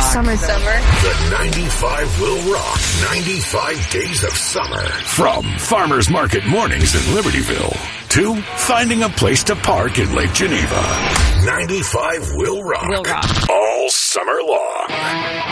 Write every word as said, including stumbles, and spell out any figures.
Summer. Summer. The ninety-five will rock. ninety-five days of summer. From Farmers Market Mornings in Libertyville to finding a place to park in Lake Geneva. ninety-five will rock. Will rock. All summer long.